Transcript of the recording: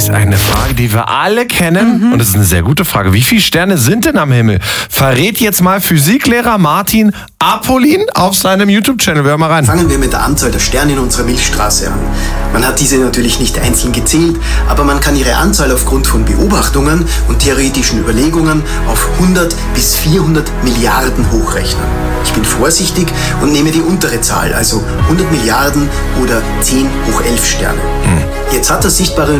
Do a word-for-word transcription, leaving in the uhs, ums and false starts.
ist eine Frage, die wir alle kennen. Mhm. Und es ist eine sehr gute Frage. Wie viele Sterne sind denn am Himmel? Verrät jetzt mal Physiklehrer Martin Apollin auf seinem YouTube-Channel. Wir hören mal rein. Fangen wir mit der Anzahl der Sterne in unserer Milchstraße an. Man hat diese natürlich nicht einzeln gezählt, aber man kann ihre Anzahl aufgrund von Beobachtungen und theoretischen Überlegungen auf hundert bis vierhundert Milliarden hochrechnen. Ich bin vorsichtig und nehme die untere Zahl, also hundert Milliarden oder zehn hoch elf Sterne. Hm. Jetzt hat das sichtbare